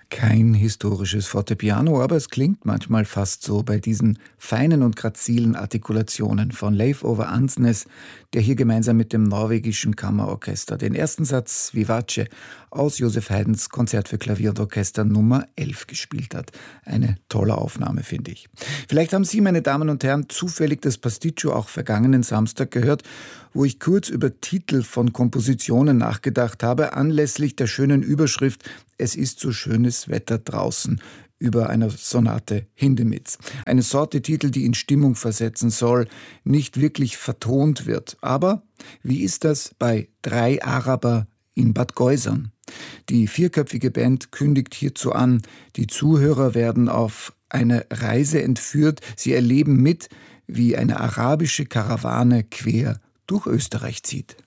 Kein historisches Fortepiano, aber es klingt manchmal fast so bei diesen feinen und grazilen Artikulationen von Leif Ove Ansnes, der hier gemeinsam mit dem norwegischen Kammerorchester den ersten Satz Vivace aus Joseph Haydns Konzert für Klavier und Orchester Nummer 11 gespielt hat. Eine tolle Aufnahme, finde ich. Vielleicht haben Sie, meine Damen und Herren, zufällig das Pasticcio auch vergangenen Samstag gehört, wo ich kurz über Titel von Kompositionen nachgedacht habe, anlässlich der schönen Überschrift »Es ist so schönes Wetter draußen« über einer Sonate Hindemiths. Eine Sorte Titel, die in Stimmung versetzen soll, nicht wirklich vertont wird. Aber wie ist das bei Drei Araber in Bad Geusern? Die vierköpfige Band kündigt hierzu an, die Zuhörer werden auf eine Reise entführt, sie erleben mit, wie eine arabische Karawane quer durch Österreich zieht.